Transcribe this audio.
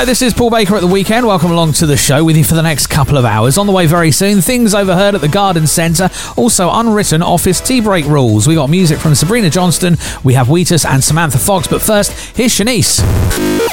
Hi, this is Paul Baker at The Weekend. Welcome along to the show with you for the next couple of hours. On the way very soon, things overheard at the Garden Centre. Also, unwritten office tea break rules. We got music from Sabrina Johnston. We have Wheatus and Samantha Fox. But first, here's Shanice.